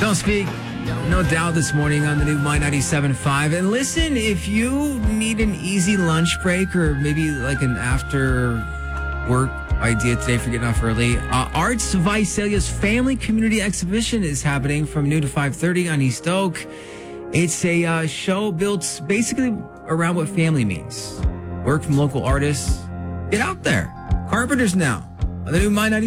Don't Speak, no doubt this morning on the new My 97.5. And listen, if you need an easy lunch break or maybe like an after work idea today for getting off early, Arts Visalia's Family Community Exhibition is happening from noon to 5:30 on East Oak. It's a show built basically around what family means. Work from local artists. Get out there. Carpenters now on the new My 97.5.